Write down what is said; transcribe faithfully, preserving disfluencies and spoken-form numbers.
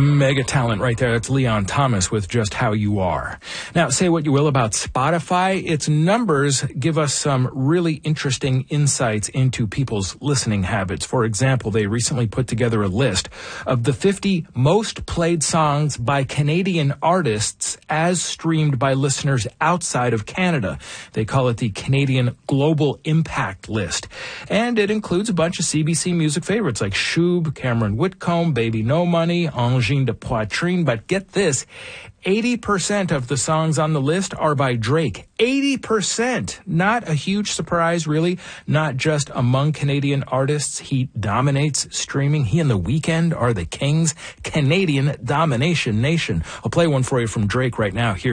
Mega talent right there. That's Leon Thomas with Just How You Are. Now, say what you will about Spotify. Its numbers give us some really interesting insights into people's listening habits. For example, they recently put together a list of the fifty most played songs by Canadian artists as streamed by listeners outside of Canada. They call it the Canadian Global Impact List. And it includes a bunch of C B C music favorites like Shub, Cameron Whitcomb, Baby No Money, Angine de Poitrine. But get this, eighty percent of the songs on the list are by Drake. eighty percent! Not a huge surprise, really. Not just among Canadian artists. He dominates streaming. He and The Weeknd are the kings. Canadian domination nation. I'll play one for you from Drake right now. Here.